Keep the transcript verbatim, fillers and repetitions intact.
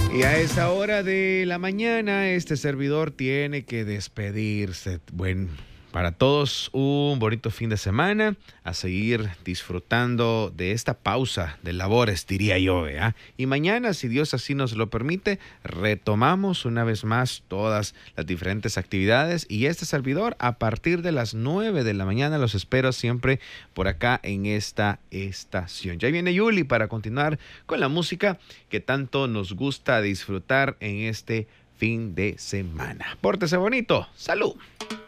Y a esa hora de la mañana, este servidor tiene que despedirse. Bueno, para todos un bonito fin de semana, a seguir disfrutando de esta pausa de labores, diría yo, ¿eh? Y mañana, si Dios así nos lo permite, retomamos una vez más todas las diferentes actividades. Y este servidor, a partir de las nueve de la mañana, los espero siempre por acá en esta estación. Ya viene Yuli para continuar con la música que tanto nos gusta disfrutar en este fin de semana. Pórtese bonito. ¡Salud!